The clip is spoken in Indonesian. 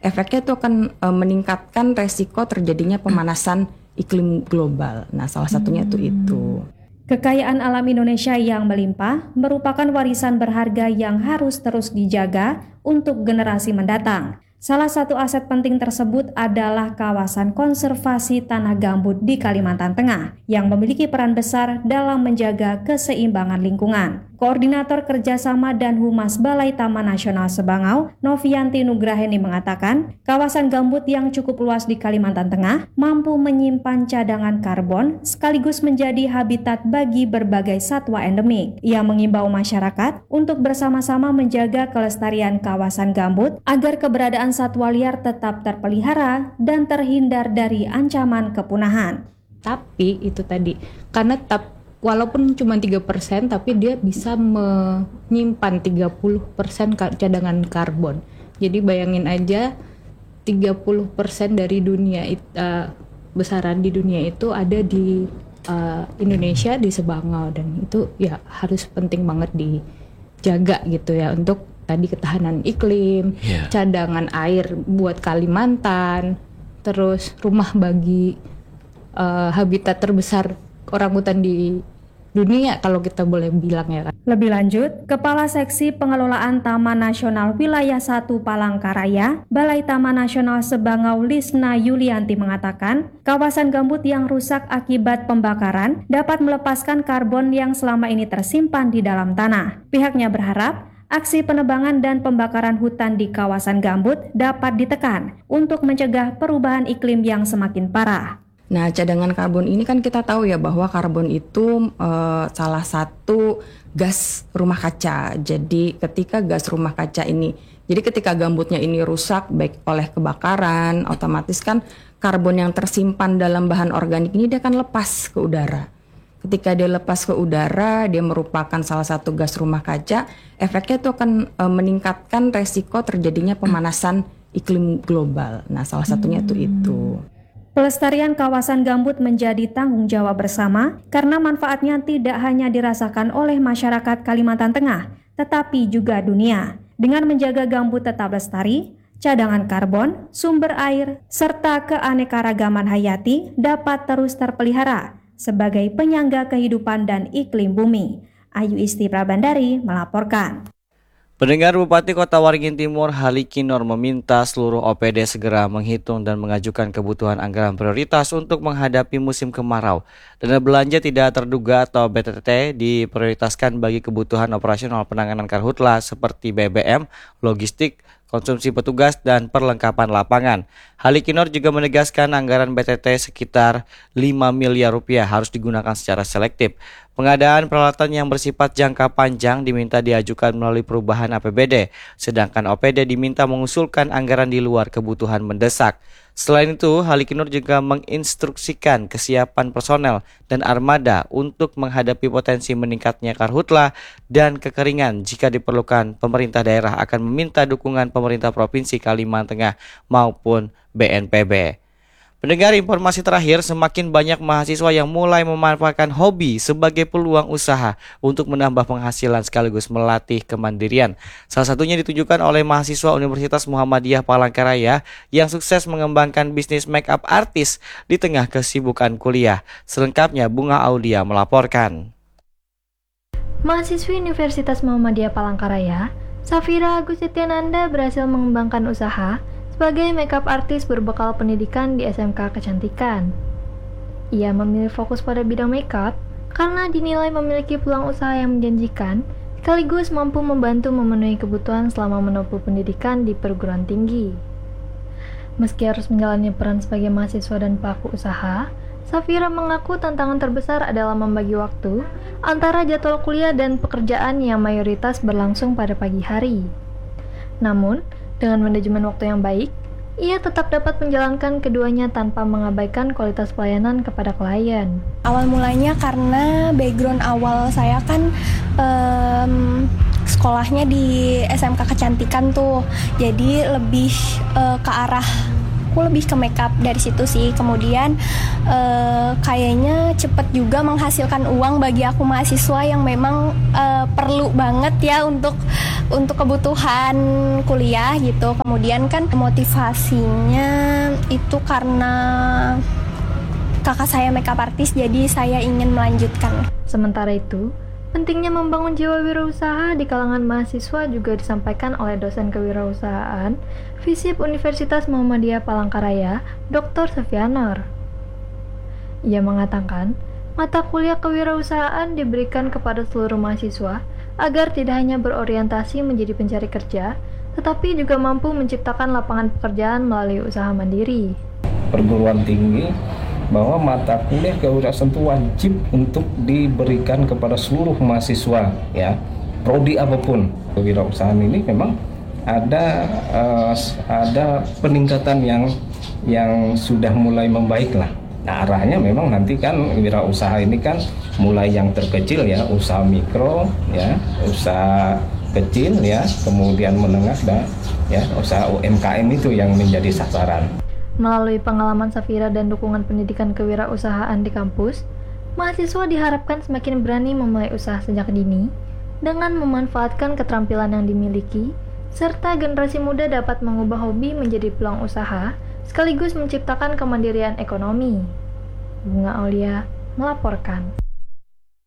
efeknya itu akan meningkatkan resiko terjadinya pemanasan iklim global. Nah, salah satunya itu. Kekayaan alam Indonesia yang melimpah merupakan warisan berharga yang harus terus dijaga untuk generasi mendatang. Salah satu aset penting tersebut adalah kawasan konservasi tanah gambut di Kalimantan Tengah yang memiliki peran besar dalam menjaga keseimbangan lingkungan. Koordinator Kerjasama dan Humas Balai Taman Nasional Sebangau, Novianti Nugraheni mengatakan, kawasan gambut yang cukup luas di Kalimantan Tengah mampu menyimpan cadangan karbon sekaligus menjadi habitat bagi berbagai satwa endemik. Ia mengimbau masyarakat untuk bersama-sama menjaga kelestarian kawasan gambut agar keberadaan satwa liar tetap terpelihara dan terhindar dari ancaman kepunahan. Tapi itu tadi, karena walaupun cuma 3%, tapi dia bisa menyimpan 30% cadangan karbon. Jadi bayangin aja 30% dari dunia besaran di dunia itu ada di Indonesia, di Sebangau, dan itu ya harus penting banget dijaga gitu ya untuk tadi ketahanan iklim, cadangan air buat Kalimantan, terus rumah bagi habitat terbesar orangutan di dunia kalau kita boleh bilang ya kan. Lebih lanjut, Kepala Seksi Pengelolaan Taman Nasional Wilayah 1 Palangkaraya, Balai Taman Nasional Sebangau Lisna Yulianti mengatakan, kawasan gambut yang rusak akibat pembakaran dapat melepaskan karbon yang selama ini tersimpan di dalam tanah. Pihaknya berharap aksi penebangan dan pembakaran hutan di kawasan gambut dapat ditekan untuk mencegah perubahan iklim yang semakin parah. Nah, cadangan karbon ini kan kita tahu ya bahwa karbon itu salah satu gas rumah kaca. Jadi ketika gambutnya ini rusak baik oleh kebakaran, otomatis kan karbon yang tersimpan dalam bahan organik ini dia akan lepas ke udara. Ketika dia lepas ke udara, dia merupakan salah satu gas rumah kaca. Efeknya itu akan meningkatkan resiko terjadinya pemanasan iklim global. Nah, salah satunya itu. Pelestarian kawasan gambut menjadi tanggung jawab bersama karena manfaatnya tidak hanya dirasakan oleh masyarakat Kalimantan Tengah, tetapi juga dunia. Dengan menjaga gambut tetap lestari, cadangan karbon, sumber air, serta keanekaragaman hayati dapat terus terpelihara sebagai penyangga kehidupan dan iklim bumi. Ayu Isti Prabandari melaporkan. Pendengar, Bupati Kota Waringin Timur Halikinor meminta seluruh OPD segera menghitung dan mengajukan kebutuhan anggaran prioritas untuk menghadapi musim kemarau. Dana belanja tidak terduga atau BTT diprioritaskan bagi kebutuhan operasional penanganan karhutla seperti BBM, logistik, konsumsi petugas, dan perlengkapan lapangan. Halikinor juga menegaskan anggaran BTT sekitar 5 miliar rupiah harus digunakan secara selektif. Pengadaan peralatan yang bersifat jangka panjang diminta diajukan melalui perubahan APBD, sedangkan OPD diminta mengusulkan anggaran di luar kebutuhan mendesak. Selain itu, Halikinor juga menginstruksikan kesiapan personel dan armada untuk menghadapi potensi meningkatnya karhutla dan kekeringan. Jika diperlukan, pemerintah daerah akan meminta dukungan pemerintah Provinsi Kalimantan Tengah maupun BNPB. Pendengar, informasi terakhir, semakin banyak mahasiswa yang mulai memanfaatkan hobi sebagai peluang usaha untuk menambah penghasilan sekaligus melatih kemandirian. Salah satunya ditunjukkan oleh mahasiswa Universitas Muhammadiyah Palangkaraya yang sukses mengembangkan bisnis make-up artis di tengah kesibukan kuliah. Selengkapnya Bunga Aulia melaporkan. Mahasiswi Universitas Muhammadiyah Palangkaraya, Safira Agustitiananda berhasil mengembangkan usaha sebagai makeup artis berbekal pendidikan di SMK Kecantikan. Ia memilih fokus pada bidang makeup karena dinilai memiliki peluang usaha yang menjanjikan, sekaligus mampu membantu memenuhi kebutuhan selama menempuh pendidikan di perguruan tinggi. Meski harus menjalani peran sebagai mahasiswa dan pelaku usaha, Safira mengaku tantangan terbesar adalah membagi waktu antara jadwal kuliah dan pekerjaan yang mayoritas berlangsung pada pagi hari. Namun, dengan manajemen waktu yang baik, ia tetap dapat menjalankan keduanya tanpa mengabaikan kualitas pelayanan kepada klien. Awal mulanya karena background awal saya kan sekolahnya di SMK Kecantikan tuh, jadi lebih ke arah aku lebih ke makeup dari situ sih. Kemudian kayaknya cepet juga menghasilkan uang bagi aku mahasiswa yang memang perlu banget ya untuk kebutuhan kuliah gitu. Kemudian kan motivasinya itu karena kakak saya makeup artist, jadi saya ingin melanjutkan. Sementara itu, pentingnya membangun jiwa wirausaha di kalangan mahasiswa juga disampaikan oleh dosen kewirausahaan FISIP Universitas Muhammadiyah Palangkaraya, Dr. Sofianor. Ia mengatakan, mata kuliah kewirausahaan diberikan kepada seluruh mahasiswa agar tidak hanya berorientasi menjadi pencari kerja, tetapi juga mampu menciptakan lapangan pekerjaan melalui usaha mandiri. Perguruan tinggi bahwa mata kuliah kewirausahaan itu wajib untuk diberikan kepada seluruh mahasiswa, ya, prodi apapun. Kewirausahaan ini memang ada peningkatan yang sudah mulai membaik lah. Nah, arahnya memang nanti kan wirausaha ini kan mulai yang terkecil ya, usaha mikro ya, usaha kecil ya, kemudian menengah dan ya usaha UMKM itu yang menjadi sasaran. Melalui pengalaman Safira dan dukungan pendidikan kewirausahaan di kampus, mahasiswa diharapkan semakin berani memulai usaha sejak dini dengan memanfaatkan keterampilan yang dimiliki, serta generasi muda dapat mengubah hobi menjadi peluang usaha, sekaligus menciptakan kemandirian ekonomi. Bunga Aulia melaporkan.